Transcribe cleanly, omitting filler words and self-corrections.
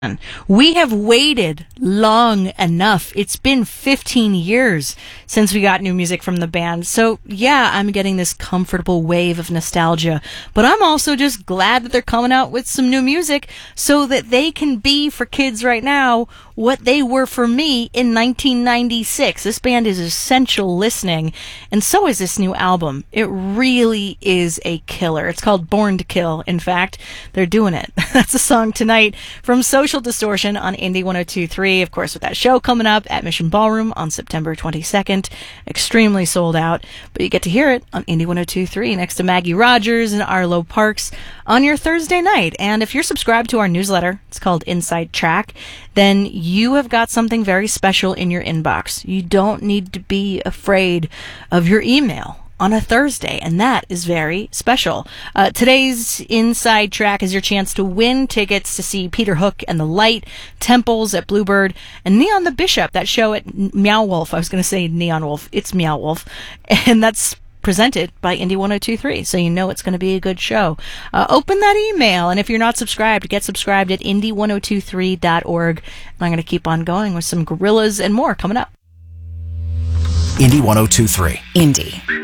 We have waited long enough. It's been 15 years since we got new music from the band. So yeah, I'm getting this comfortable wave of nostalgia, but I'm also just glad that they're coming out with some new music so that they can be for kids right now what they were for me in 1996. This band is essential listening, and so is this new album. It really is a killer. It's called Born to Kill. In fact, they're doing it. That's a song tonight from Social Distortion on Indie 102.3. Of course, with that show coming up at Mission Ballroom on September 22nd. Extremely sold out, but you get to hear it on Indie 102.3 next to Maggie Rogers and Arlo Parks on your Thursday night. And if you're subscribed to our newsletter, it's called Inside Track, then you have got something very special in your inbox. You don't need to be afraid of your email on a Thursday, and that is very special. Today's Inside Track is your chance to win tickets to see Peter Hook and the Light, Temples at Bluebird, and Neon the Bishop, that show at Meow Wolf. I was going to say Neon Wolf. It's Meow Wolf. And that's presented by Indie 102.3, so you know it's going to be a good show. Open that email, and if you're not subscribed, get subscribed at indie1023.org. And I'm going to keep on going with some Gorillaz and more coming up. Indie 102.3. Indie